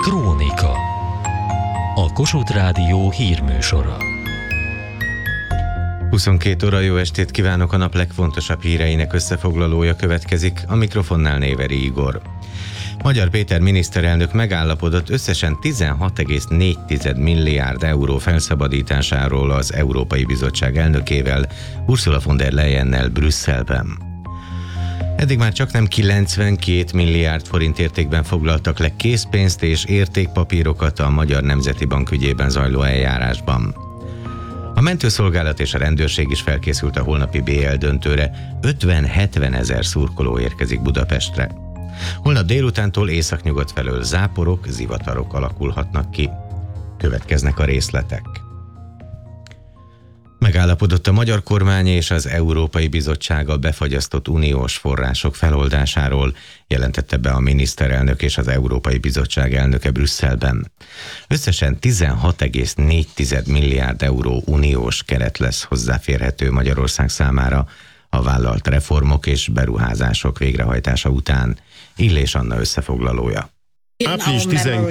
Krónika. A Kossuth Rádió hírműsora. 22 óra, jó estét kívánok! A nap legfontosabb híreinek összefoglalója következik, a mikrofonnál Néveri Igor. Magyar Péter miniszterelnök megállapodott összesen 16,4 milliárd euró felszabadításáról az Európai Bizottság elnökével, Ursula von der Leyennel Brüsszelben. Eddig már csaknem 92 milliárd forint értékben foglaltak le készpénzt és értékpapírokat a Magyar Nemzeti Bank ügyében zajló eljárásban. A mentőszolgálat és a rendőrség is felkészült a holnapi BL döntőre, 50-70 ezer szurkoló érkezik Budapestre. Holnap délutántól északnyugat felől záporok, zivatarok alakulhatnak ki. Következnek a részletek. Megállapodott a magyar kormány és az Európai Bizottság a befagyasztott uniós források feloldásáról, jelentette be a miniszterelnök és az Európai Bizottság elnöke Brüsszelben. Összesen 16,4 milliárd euró uniós keret lesz hozzáférhető Magyarország számára a vállalt reformok és beruházások végrehajtása után. Illés Anna összefoglalója. Április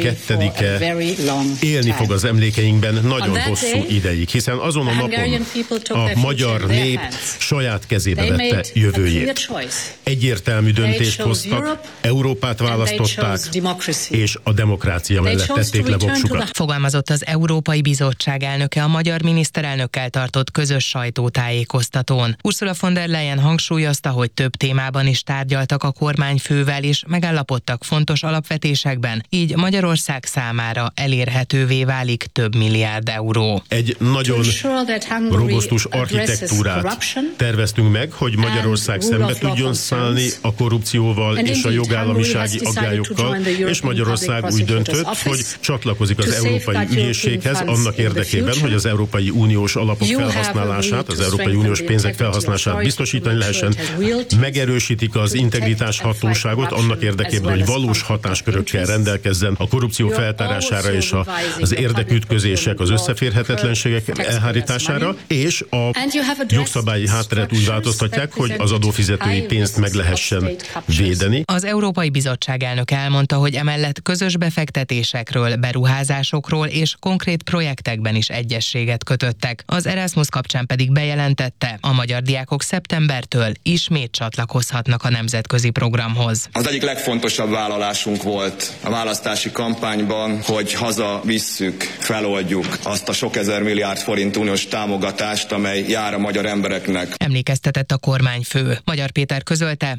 12-e élni fog az emlékeinkben nagyon hosszú ideig, hiszen azon a napon a magyar nép saját kezébe vette jövőjét. Egyértelmű döntést hoztak, Európát választották, és a demokrácia mellett tették le voksukat. Fogalmazott az Európai Bizottság elnöke a magyar miniszterelnökkel tartott közös sajtótájékoztatón. Ursula von der Leyen hangsúlyozta, hogy több témában is tárgyaltak a kormányfővel, és megállapodtak fontos alapvetésekben, így Magyarország számára elérhetővé válik több milliárd euró. Egy nagyon robusztus architektúrát terveztünk meg, hogy Magyarország szembe tudjon szállni a korrupcióval és a jogállamisági aggályokkal, és Magyarország úgy döntött, hogy csatlakozik az Európai Ügyészséghez annak érdekében, hogy az Európai Uniós alapok felhasználását, az Európai Uniós pénzek felhasználását biztosítani lehessen. Megerősítik az integritás hatóságot annak érdekében, hogy valós hatáskörökkel rendelkezzen a korrupció feltárására és az érdekütközések, az összeférhetetlenségek elhárítására, és a jogszabályi hátteret úgy változtatják, hogy az adófizetői pénzt meg lehessen védeni. Az Európai Bizottság elnöke elmondta, hogy emellett közös befektetésekről, beruházásokról és konkrét projektekben is egyezséget kötöttek. Az Erasmus kapcsán pedig bejelentette, a magyar diákok szeptembertől ismét csatlakozhatnak a nemzetközi programhoz. Az egyik legfontosabb vállalásunk volt a választási kampányban, hogy hazavisszük, feloldjuk azt a sok ezer milliárd forint uniós támogatást, amely jár a magyar embereknek. Emlékeztetett a kormányfő. Magyar Péter közölte,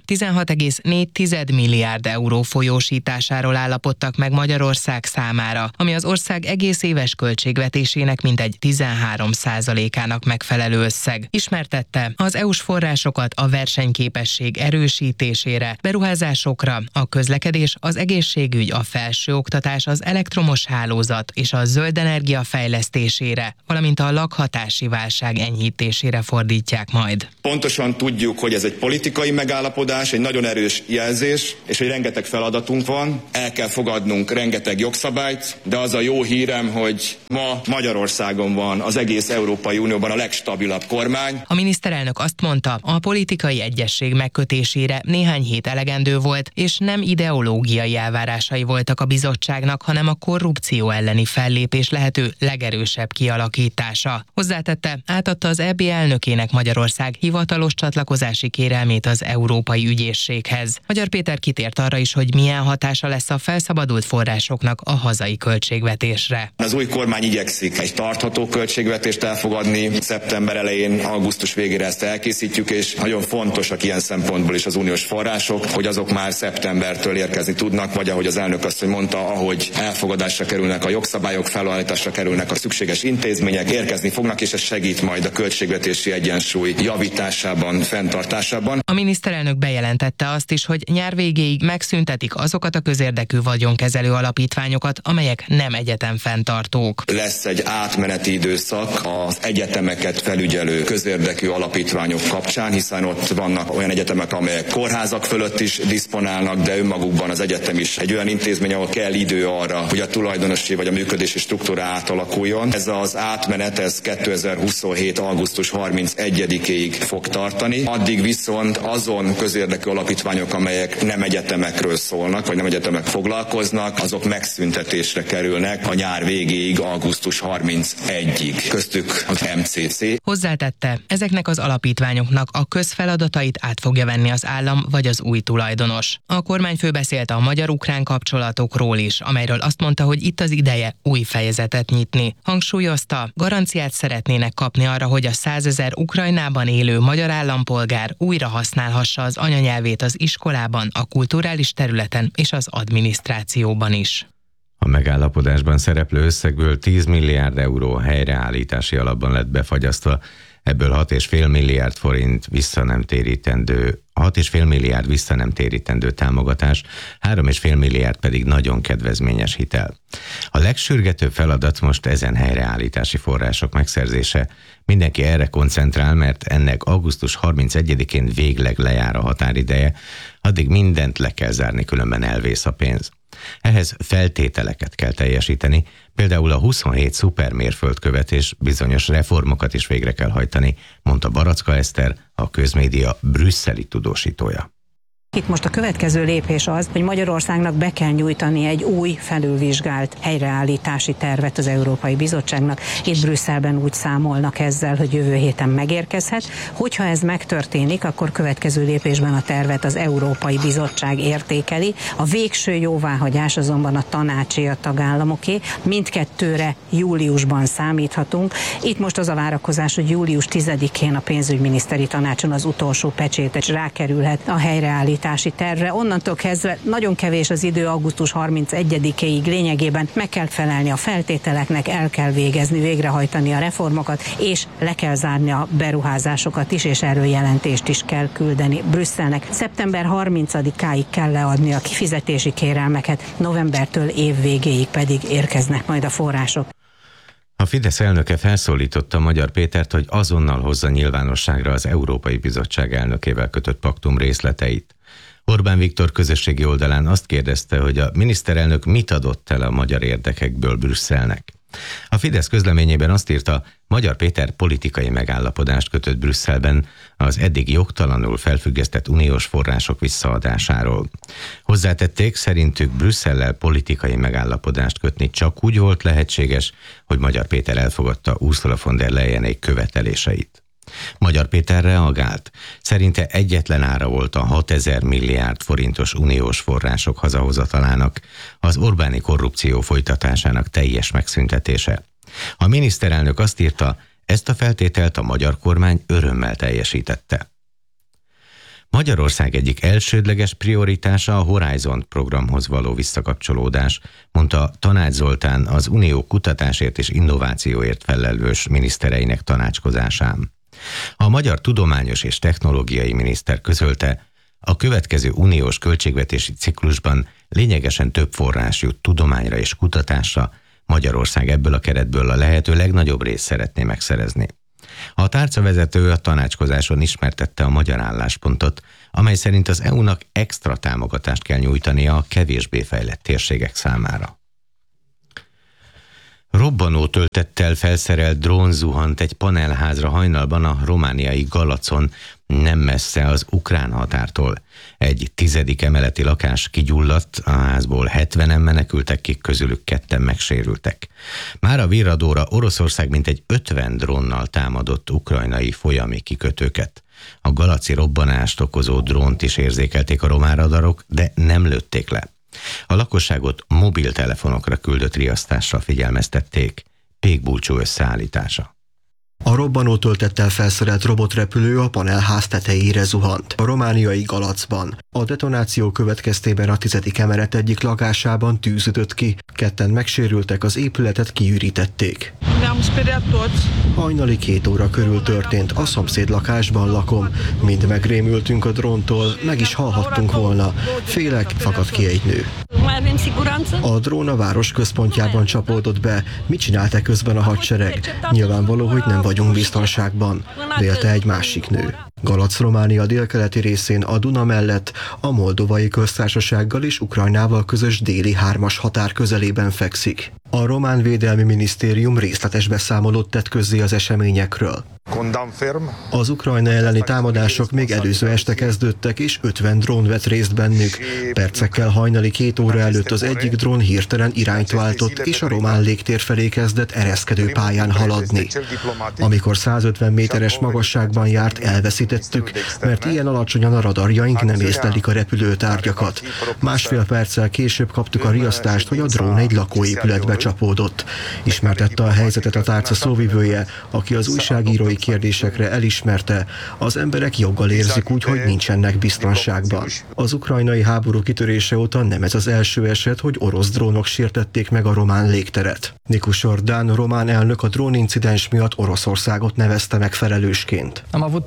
16,4 milliárd euró folyósításáról állapodtak meg Magyarország számára, ami az ország egész éves költségvetésének mintegy 13%-ának megfelelő összeg. Ismertette, az EU-s forrásokat a versenyképesség erősítésére, beruházásokra, a közlekedés, az egészségügy, a felsőoktatás, az elektromos hálózat és a zöld energia fejlesztésére, valamint a lakhatási válság enyhítésére fordítják majd. Pontosan tudjuk, hogy ez egy politikai megállapodás, egy nagyon erős jelzés, és hogy rengeteg feladatunk van, el kell fogadnunk rengeteg jogszabályt, de az a jó hírem, hogy ma Magyarországon van az egész Európai Unióban a legstabilabb kormány. A miniszterelnök azt mondta, a politikai egyezség megkötésére néhány hét elegendő volt, és nem ideológiai elvárásai voltak a bizottságnak, hanem a korrupció elleni fellépés lehető legerősebb kialakítása. Hozzátette, átadta az EB elnökének Magyarország hivatalos csatlakozási kérelmét az Európai Ügyészséghez. Magyar Péter kitért arra is, hogy milyen hatása lesz a felszabadult forrásoknak a hazai költségvetésre. Az új kormány igyekszik egy tartható költségvetést elfogadni. Szeptember elején, augusztus végére ezt elkészítjük, és nagyon fontosak ilyen szempontból is az uniós források, hogy azok már szeptembertől érkezni tudnak, vagy ahogy az elnök asszony mondta, ahogy elfogadásra kerülnek a jogszabályok, felállításra kerülnek a szükséges intézmények, érkezni fognak, és ez segít majd a költségvetési egyensúly javításában, fenntartásában. A miniszterelnök bejelentette azt is, hogy nyár végéig megszüntetik azokat a közérdekű vagyonkezelő alapítványokat, amelyek nem egyetemfenntartók. Lesz egy átmeneti időszak az egyetemeket felügyelő közérdekű alapítványok kapcsán, hiszen ott vannak olyan egyetemek, amelyek kórházak fölött is diszponálnak, de önmagukban az egyetem is egy olyan intézmény, ahol kell idő arra, hogy a tulajdonosi vagy a működési struktúra átalakuljon. Ez az átmenet, ez 2027. augusztus 31-ig fog tartani. Addig viszont azon közérdekű alapítványok, amelyek nem egyetemekről szólnak, vagy nem egyetemek foglalkoznak, azok megszüntetésre kerülnek a nyár végéig, augusztus 31-ig. Köztük az MCC. Hozzátette, ezeknek az alapítványoknak a közfeladatait át fogja venni az állam vagy az új tulajdonos. A kormányfő beszélt a magyar-ukrán kapcsolatokról is, amelyről azt mondta, hogy itt az ideje új fejezetet nyitni. Hangsúlyozta, garanciát szeretnének kapni arra, hogy a 100 000 Ukrajnában élő magyar állampolgár újra használhassa az anyanyelvét az iskolában, a kulturális területen és az adminisztrációban is. A megállapodásban szereplő összegből 10 milliárd euró helyreállítási alapban lett befagyasztva, ebből 6,5 milliárd forint vissza nem térítendő támogatás, 3,5 milliárd pedig nagyon kedvezményes hitel. A legsürgetőbb feladat most ezen helyreállítási források megszerzése. Mindenki erre koncentrál, mert ennek augusztus 31-én végleg lejár a határideje, addig mindent le kell zárni, különben elvész a pénz. Ehhez feltételeket kell teljesíteni, például a 27 szupermérföldkövet és bizonyos reformokat is végre kell hajtani, mondta Baracka Eszter, a közmédia brüsszeli tudósítója. Itt most a következő lépés az, hogy Magyarországnak be kell nyújtani egy új, felülvizsgált helyreállítási tervet az Európai Bizottságnak. Itt Brüsszelben úgy számolnak ezzel, hogy jövő héten megérkezhet. Hogyha ez megtörténik, akkor következő lépésben a tervet az Európai Bizottság értékeli. A végső jóváhagyás azonban a tanácsé, a tagállamoké. Mindkettőre júliusban számíthatunk. Itt most az a várakozás, hogy július 10-én a pénzügyminiszteri tanácson az utolsó pecsétet rákerülhet a helyreállítási tervre. Onnantól kezdve nagyon kevés az idő, augusztus 31-ig lényegében meg kell felelni a feltételeknek, el kell végezni, végrehajtani a reformokat, és le kell zárni a beruházásokat is, és erről jelentést is kell küldeni Brüsszelnek. Szeptember 30-áig kell leadni a kifizetési kérelmeket, novembertől év végéig pedig érkeznek majd a források. A Fidesz elnöke felszólította Magyar Pétert, hogy azonnal hozza nyilvánosságra az Európai Bizottság elnökével kötött paktum részleteit. Orbán Viktor közösségi oldalán azt kérdezte, hogy a miniszterelnök mit adott el a magyar érdekekből Brüsszelnek. A Fidesz közleményében azt írta, Magyar Péter politikai megállapodást kötött Brüsszelben az eddig jogtalanul felfüggesztett uniós források visszaadásáról. Hozzátették, szerintük Brüsszellel politikai megállapodást kötni csak úgy volt lehetséges, hogy Magyar Péter elfogadta Ursula von der Leyenék követeléseit. Magyar Péter reagált. Szerinte egyetlen ára volt a 6000 milliárd forintos uniós források hazahozatalának, az Orbáni korrupció folytatásának teljes megszüntetése. A miniszterelnök azt írta, ezt a feltételt a magyar kormány örömmel teljesítette. Magyarország egyik elsődleges prioritása a Horizont programhoz való visszakapcsolódás, mondta Tanács Zoltán az Unió kutatásért és innovációért felelős minisztereinek tanácskozásán. A magyar tudományos és technológiai miniszter közölte, a következő uniós költségvetési ciklusban lényegesen több forrás jut tudományra és kutatásra, Magyarország ebből a keretből a lehető legnagyobb részt szeretné megszerezni. A tárcavezető a tanácskozáson ismertette a magyar álláspontot, amely szerint az EU-nak extra támogatást kell nyújtania a kevésbé fejlett térségek számára. Robbanó töltettel felszerelt drón zuhant egy panelházra hajnalban a romániai Galacon, nem messze az ukrán határtól. Egy 10. emeleti lakás kigyulladt, a házból 70-en menekültek ki, közülük 2-en megsérültek. Már a virradóra Oroszország mintegy 50 drónnal támadott ukrajnai folyami kikötőket. A galaci robbanást okozó drónt is érzékelték a román radarok, de nem lőtték le. A lakosságot mobiltelefonokra küldött riasztással figyelmeztették. Pékbulcsú összeállítása. A robbanó töltettel felszerelt robotrepülő a panelház tetejére zuhant, a romániai Galacban. A detonáció következtében a 10. emelet egyik lakásában tűz ütött ki, 2-en megsérültek, az épületet kiürítették. Hajnali 2 óra körül történt, a szomszéd lakásban lakom. Mind megrémültünk a dróntól, meg is halhattunk volna. Félek, fakadt ki egy nő. A drón a város központjában csapódott be. Mit csinált közben a hadsereg? Nyilvánvaló, hogy nem vagyunk biztonságban, vélte egy másik nő. Galac Románia délkeleti részén a Duna mellett a Moldovai Köztársasággal és Ukrajnával közös déli 3-as határ közelében fekszik. A román védelmi minisztérium részletes beszámolót tett közzé az eseményekről. Az Ukrajna elleni támadások még előző este kezdődtek, és 50 drón vett részt bennük. Percekkel hajnali 2 óra előtt az egyik drón hirtelen irányt váltott, és a román légtér felé kezdett ereszkedő pályán haladni. Amikor 150 méteres magasságban járt, elveszítettük, mert ilyen alacsonyan a radarjaink nem észlelik a repülőtárgyakat. Másfél perccel később kaptuk a riasztást, hogy a drón egy lakóépületbe csapódott. Ismertette a helyzetet a tárca szóvivője, aki az újságírói kérdésekre elismerte, az emberek joggal érzik úgy, hogy nincsenek biztonságban. Az ukrajnai háború kitörése óta nem ez az első eset, hogy orosz drónok sértették meg a román légteret. Nikusor Dán román elnök a drónincidens miatt Oroszországot nevezte meg felelősként.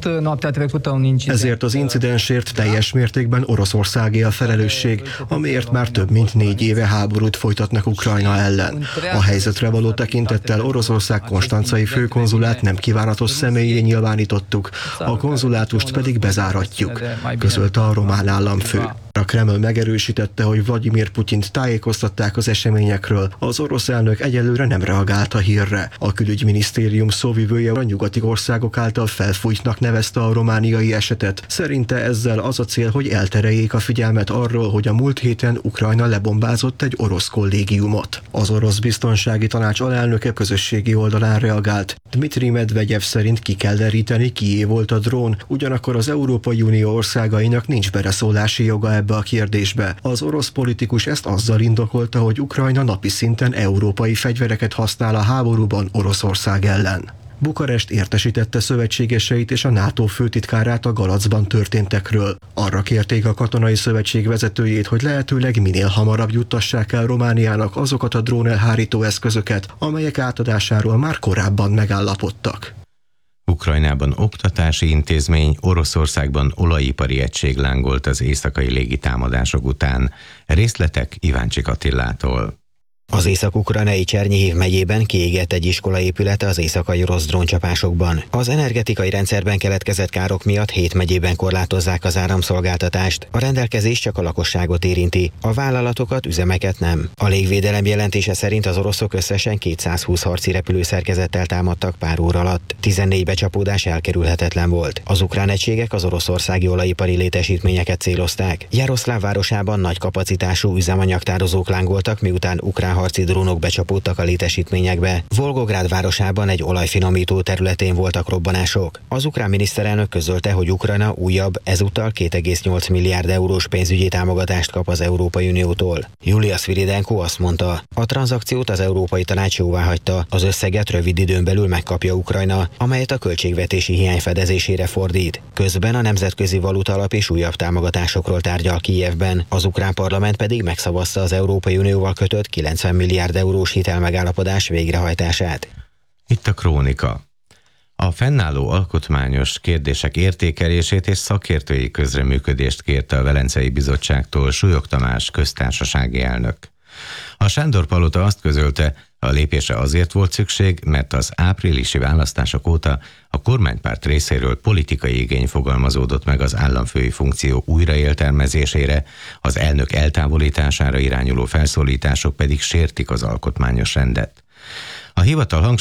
Ezért az incidensért teljes mértékben Oroszországé a felelősség, amiért már több mint 4 éve háborút folytatnak Ukrajna ellen. A helyzetre való tekintettel Oroszország konstancai főkonzulát nem kívánatos személyé nyilvánítottuk, a konzulátust pedig bezáratjuk, közölte a román államfő. A Kreml megerősítette, hogy Vladimir Putyint tájékoztatták az eseményekről, az orosz elnök egyelőre nem reagált a hírre. A külügyminisztérium szóvivője a nyugati országok által felfújtnak nevezte a romániai esetet. Szerinte ezzel az a cél, hogy eltereljék a figyelmet arról, hogy a múlt héten Ukrajna lebombázott egy orosz kollégiumot. Az orosz biztonsági tanács alelnöke közösségi oldalán reagált. Dmitri Medvegyev szerint ki kell deríteni, kié volt a drón, ugyanakkor az Európai Unió országainak nincs beleszólási joga ebbe a kérdésbe. Az orosz politikus ezt azzal indokolta, hogy Ukrajna napi szinten európai fegyvereket használ a háborúban Oroszország ellen. Bukarest értesítette szövetségeseit és a NATO főtitkárát a Galacban történtekről. Arra kérték a katonai szövetség vezetőjét, hogy lehetőleg minél hamarabb juttassák el Romániának azokat a drónelhárító eszközöket, amelyek átadásáról már korábban megállapodtak. Ukrajnában oktatási intézmény, Oroszországban olajipari egység lángolt az éjszakai légitámadások után. Részletek Iváncsik Attilától. Az észak-ukrajnai Csernyihív megyében kiégett egy iskola épülete az éjszakai orosz dróncsapásokban. Az energetikai rendszerben keletkezett károk miatt 7 megyében korlátozzák az áramszolgáltatást. A rendelkezés csak a lakosságot érinti, a vállalatokat, üzemeket nem. A légvédelem jelentése szerint az oroszok összesen 220 harci repülőszerkezettel támadtak pár óra alatt. 14 becsapódás elkerülhetetlen volt. Az ukrán egységek az oroszországi olajipari létesítményeket célozták. Jaroszláv városában nagy kapacitású üzemanyagtározók lángoltak, miután ukrán harci drónok becsapódtak a létesítményekbe. Volgográd városában egy olajfinomító területén voltak robbanások. Az ukrán miniszterelnök közölte, hogy Ukrajna újabb, ezúttal 2,8 milliárd eurós pénzügyi támogatást kap az Európai Uniótól. Julia Sviridenko azt mondta, a tranzakciót az Európai Tanács jóváhagyta, az összeget rövid időn belül megkapja Ukrajna, amelyet a költségvetési hiány fedezésére fordít. Közben a Nemzetközi Valutaalap és újabb támogatásokról tárgyal Kijevben, az ukrán parlament pedig megszavazta az Európai Unióval kötött 90 milliárd eurós hitelmegállapodás végrehajtását. Itt a krónika. A fennálló alkotmányos kérdések értékelését és szakértői közreműködést kérte a Velencei Bizottságtól Súlyog Tamás köztársasági elnök. A Sándor-palota azt közölte, a lépésre azért volt szükség, mert az áprilisi választások óta a kormánypárt részéről politikai igény fogalmazódott meg az államfői funkció újraértelmezésére, az elnök eltávolítására irányuló felszólítások pedig sértik az alkotmányos rendet. A hivatal